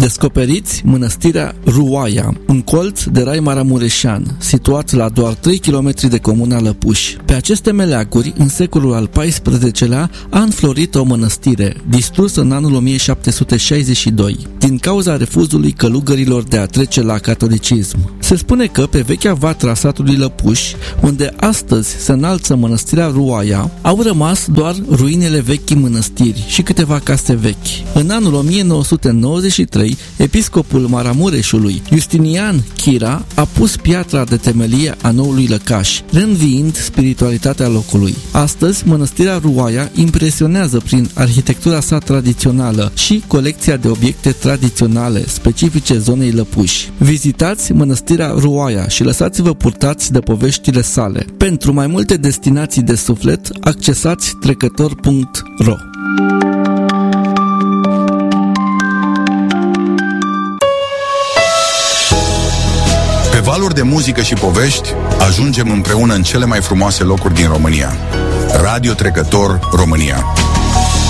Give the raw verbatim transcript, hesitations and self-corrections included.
Descoperiți mănăstirea Ruaia, un colț de rai maramureșean, situat la doar trei kilometri de comuna Lăpuș. Pe aceste meleaguri, în secolul al paisprezecelea, a înflorit o mănăstire, distrusă în anul o mie șapte sute șaizeci și doi, din cauza refuzului călugărilor de a trece la catolicism. Se spune că pe vechea vatră a satului Lăpuș, unde astăzi se înalță mănăstirea Ruaia, au rămas doar ruinele vechii mănăstiri și câteva case vechi. În anul o mie nouă sute nouăzeci și trei, episcopul Maramureșului, Justinian Chira, a pus piatra de temelie a noului lăcaș, reînviind spiritualitatea locului. Astăzi, mănăstirea Ruaia impresionează prin arhitectura sa tradițională și colecția de obiecte tradiționale specifice zonei Lăpuș. Vizitați mănăstirea Ruaia și lăsați-vă purtați de poveștile sale. Pentru mai multe destinații de suflet, accesați trecător punct ro. Pe valuri de muzică și povești, ajungem împreună în cele mai frumoase locuri din România. Radio Trecător România.